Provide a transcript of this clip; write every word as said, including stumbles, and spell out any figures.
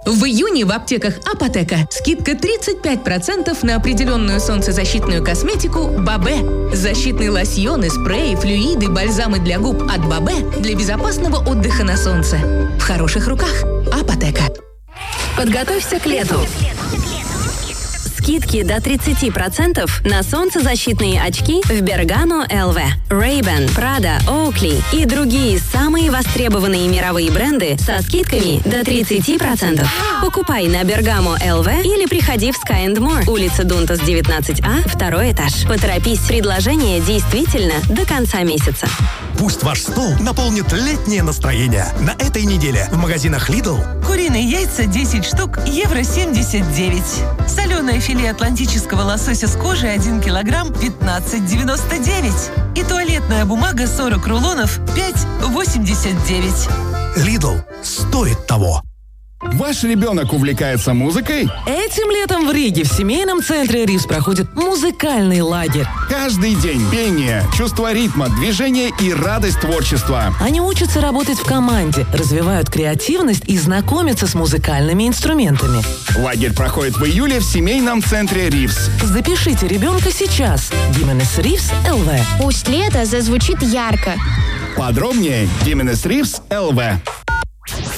В июне в аптеках Апотека скидка тридцать пять процентов на определенную солнцезащитную косметику Бабе. Защитные лосьоны, спреи, флюиды, бальзамы для губ от Бабе для безопасного отдыха на солнце. В хороших руках. Апотека. Подготовься к лету. Скидки до тридцать процентов на солнцезащитные очки в Bergamo эл ви, Ray-Ban, Prada, Oakley и другие самые востребованные мировые бренды со скидками до тридцать процентов. Покупай на Bergamo эл ви или приходи в Sky and More, улица Дунтас, девятнадцать А, второй этаж. Поторопись, предложение действительно до конца месяца. Пусть ваш стол наполнит летнее настроение. На этой неделе в магазинах Lidl куриные яйца десять штук, евро семьдесят девять. Соленое филе атлантического лосося с кожей один килограмм, пятнадцать девяносто девять. И туалетная бумага сорок рулонов, пять восемьдесят девять. Lidl стоит того. Ваш ребенок увлекается музыкой? Этим летом в Риге в семейном центре Ривс проходит музыкальный лагерь. Каждый день пение, чувство ритма, движения и радость творчества. Они учатся работать в команде, развивают креативность и знакомятся с музыкальными инструментами. Лагерь проходит в июле в семейном центре Ривс. Запишите ребенка сейчас. Гименес Ривс эл ви. Пусть лето зазвучит ярко. Подробнее Гименес Ривс эл ви.